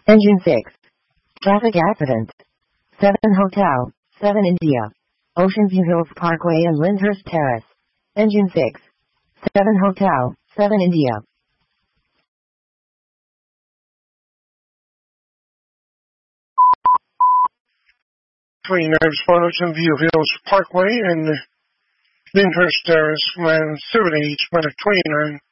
Engine 6. Traffic accident. 7 Hotel, 7 India. Ocean View Hills Parkway and Lyndhurst Terrace. Engine 6. 7 Hotel, 7 India. Between Ocean View Hills Parkway and Lyndhurst Terrace, land 78 minute 29.